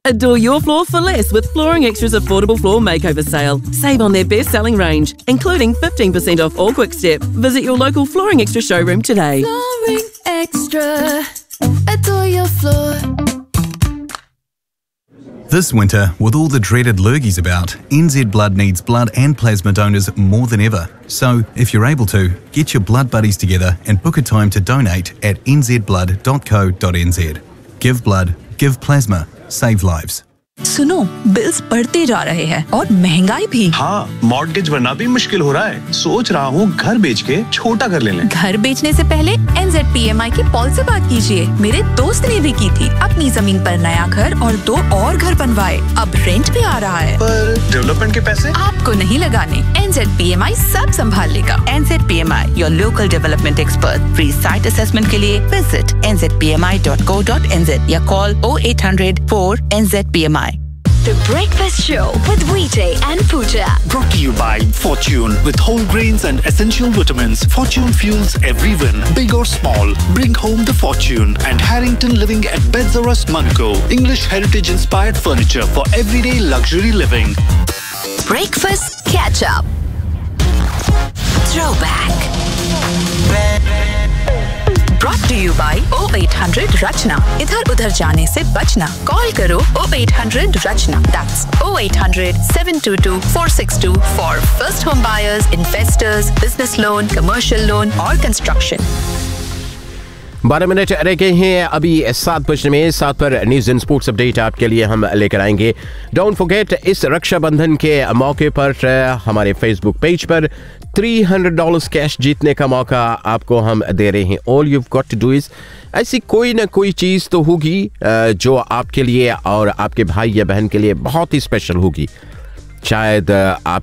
Adore your floor for less with Flooring Extra's affordable floor makeover sale. Save on their best-selling range, including 15% off all Quick Step. Visit your local Flooring Extra showroom today. Flooring Extra. Adore your floor. This winter, with all the dreaded lurgies about, NZ Blood needs blood and plasma donors more than ever. So, if you're able to, get your blood buddies together and book a time to donate at nzblood.co.nz. Give blood, give plasma, save lives. सुनो, bills बढ़ते जा रहे हैं और महंगाई भी। हाँ, mortgage भरना भी मुश्किल हो रहा है। सोच रहा हूँ घर बेच के छोटा कर लें। घर बेचने से पहले NZPMI की पॉल से बात कीजिए। मेरे दोस्त ने भी की थी। अपनी जमीन पर नया घर और 2 और घर बनवाए। अब रेंट भी आ रहा है। पर डेवलपमेंट के पैसे आपको नहीं लगाने। NZPMI सब संभाल लेगा। NZPMI, your local development expert. Free site assessment के लिए visit nzpmi.co.nz या call 0800 4NZPMI. The Breakfast Show with Vijay and Pooja. Brought to you by Fortune. With whole grains and essential vitamins, Fortune fuels every win. Big or small, bring home the fortune. And Harrington Living at Bedzarus, Monaco. English heritage-inspired furniture for everyday luxury living. Breakfast Catch Up. Throwback. Brought to you by 0800 Rachna. इधर उधर जाने से बचना. Call करो 0800 Rachna. That's 0800 722 462 for first home buyers, investors, business loan, commercial loan or construction. 12 minute रह गए हैं अभी 7 बजने में। 7 पर न्यूज एंड स्पोर्ट्स अपडेट आपके लिए हम लेकर आएंगे। डोंट फॉरगेट, इस रक्षाबंधन के मौके पर हमारे फेसबुक पेज पर $300 कैश जीतने का मौका आपको हम दे रहे हैं। All you got to do is, ऐसी कोई ना कोई चीज़ तो होगी जो आपके लिए और आपके भाई या बहन के लिए बहुत ही स्पेशल होगी। शायद आप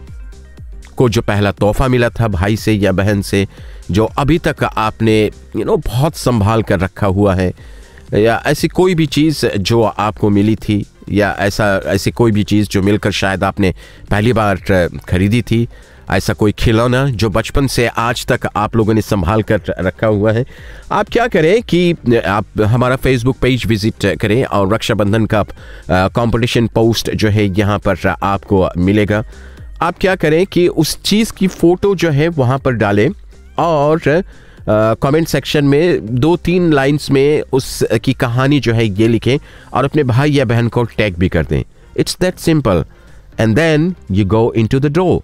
को जो पहला तोहफा मिला था भाई से या बहन से, जो अभी तक आपने बहुत संभाल कर रखा हुआ है, या ऐसी कोई भी चीज़ जो आपको मिली थी, या ऐसी कोई भी चीज़ जो मिलकर शायद आपने पहली बार खरीदी थी, ऐसा कोई खिलौना जो बचपन से आज तक आप लोगों ने संभाल कर रखा हुआ है। आप क्या करें कि आप हमारा फेसबुक पेज विजिट करें और रक्षाबंधन का कंपटीशन पोस्ट जो है यहाँ पर आपको मिलेगा। आप क्या करें कि उस चीज़ की फ़ोटो जो है वहाँ पर डालें और कमेंट सेक्शन में 2-3 लाइंस में उस की कहानी जो है ये लिखें और अपने भाई या बहन को टैग भी कर दें। It's that simple, and then you go into the draw.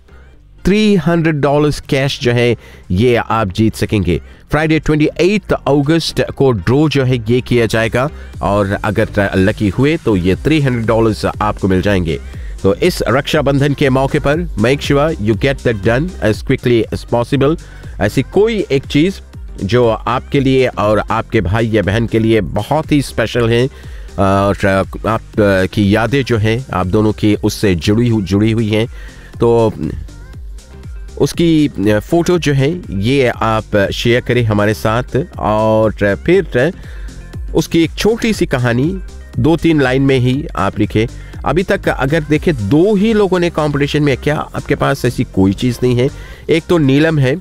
$300 cash जो है ये आप जीत सकेंगे। फ्राइडे 28 अगस्त को ड्रॉ जो है ये किया जाएगा और अगर लकी हुए तो ये $300 आपको मिल जाएंगे। तो इस रक्षाबंधन के मौके पर make sure you get that done as quickly as possible. ऐसी कोई एक चीज़ जो आपके लिए और आपके भाई या बहन के लिए बहुत ही स्पेशल है और आप की यादें जो हैं आप दोनों की उससे जुड़ी हुई हैं, तो उसकी फ़ोटो जो है ये आप शेयर करें हमारे साथ और फिर उसकी एक छोटी सी कहानी 2-3 लाइन में ही आप लिखें। अभी तक अगर देखें 2 ही लोगों ने कंपटीशन में, क्या आपके पास ऐसी कोई चीज़ नहीं है? एक तो नीलम है,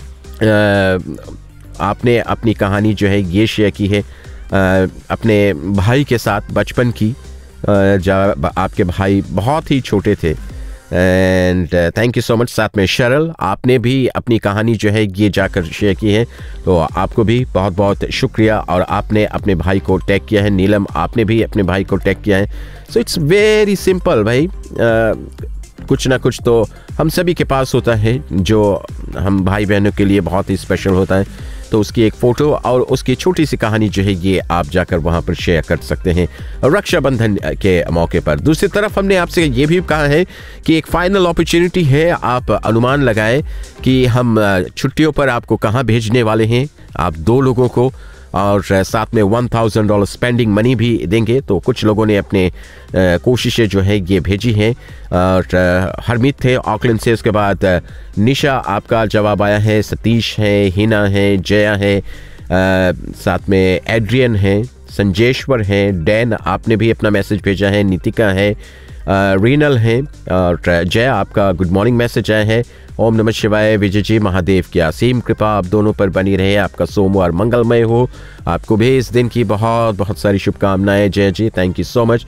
आपने अपनी कहानी जो है ये शेयर की है अपने भाई के साथ बचपन की, जब आपके भाई बहुत ही छोटे थे। And thank you so much. साथ में शरल, आपने भी अपनी कहानी जो है ये जाकर शेयर की है, तो आपको भी बहुत बहुत शुक्रिया और आपने अपने भाई को टैग किया है। नीलम, आपने भी अपने भाई को टैग किया है। सो इट्स वेरी सिंपल भाई, कुछ ना कुछ तो हम सभी के पास होता है जो हम भाई बहनों के लिए बहुत ही स्पेशल होता है, तो उसकी एक फ़ोटो और उसकी छोटी सी कहानी जो है ये आप जाकर वहाँ पर शेयर कर सकते हैं रक्षाबंधन के मौके पर। दूसरी तरफ हमने आपसे ये भी कहा है कि एक फाइनल अपॉर्चुनिटी है, आप अनुमान लगाएं कि हम छुट्टियों पर आपको कहाँ भेजने वाले हैं। आप 2 लोगों को और साथ में $1,000 स्पेंडिंग मनी भी देंगे। तो कुछ लोगों ने अपने कोशिशें जो है ये भेजी हैं और हरमीत थे ऑकलैंड से, उसके बाद निशा आपका जवाब आया है, सतीश है, हिना है, जया है, साथ में एड्रियन है, संजेश्वर है, डैन आपने भी अपना मैसेज भेजा है, नीतिका है, रीनल है और जया आपका गुड मॉर्निंग मैसेज आया है। ओम नमः शिवाय, विजय जी, महादेव की असीम कृपा आप दोनों पर बनी रहे, आपका सोमवार मंगलमय हो, आपको भी इस दिन की बहुत बहुत सारी शुभकामनाएं जय जी, थैंक यू सो मच।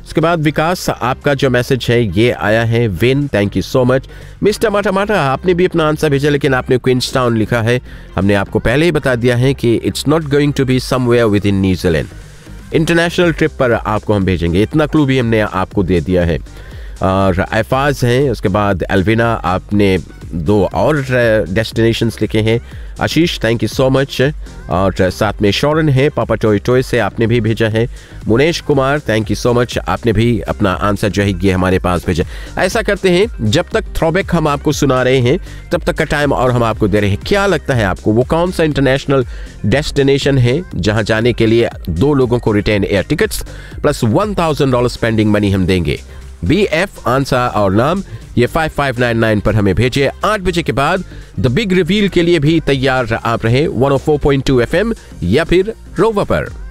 उसके बाद विकास, आपका जो मैसेज है ये आया है। Win, thank you so much. Mister माटा, आपने भी अपना आंसर भेजा, लेकिन आपने क्वींसटाउन लिखा है। हमने आपको पहले ही बता दिया है कि it's not going to be somewhere with in New Zealand. International trip पर आपको हम भेजेंगे, इतना क्लू भी हमने आपको दे दिया है। और अफाज हैं, उसके बाद एल्विना, आपने 2 और डेस्टिनेशंस लिखे हैं। आशीष, थैंक यू सो मच। और साथ में शौरन है, पापा टोय से आपने भी भेजा है। Munesh Kumar, thank you so much, आपने भी अपना आंसर जो है ये हमारे पास भेजा। ऐसा करते हैं, जब तक थ्रोबैक हम आपको सुना रहे हैं तब तक का टाइम और हम आपको दे रहे हैं। क्या लगता है आपको वो कौन सा इंटरनेशनल डेस्टिनेशन है जहां जाने के लिए 2 लोगों को retain air tickets plus $1000 spending money हम देंगे? BF आंसर और नाम ये 5599 पर हमें भेजिए। 8 बजे के बाद द बिग रिवील के लिए भी तैयार आप रहे 104.2 FM या फिर रोवर पर।